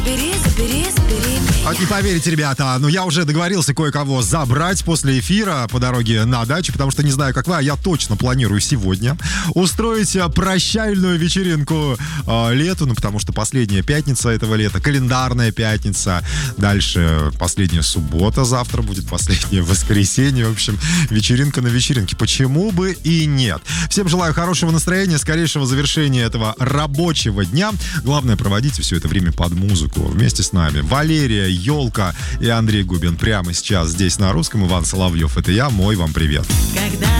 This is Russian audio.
забери меня. Вот не поверите, ребята, но я уже договорился кое-кого забрать после эфира по дороге на дачу, потому что не знаю, как вы, а я точно планирую сегодня устроить прощальную вечеринку лету, потому что последняя пятница этого лета, календарная пятница, дальше последняя суббота, завтра будет последнее воскресенье, в общем, вечеринка на вечеринке. Почему бы и нет? Всем желаю хорошего настроения, скорейшего завершения этого рабочего дня. Главное, проводите все это время под музыку. Вместе с нами Валерия, Ёлка и Андрей Губин прямо сейчас здесь на Русском. Иван Соловьев, это я, мой вам привет. Когда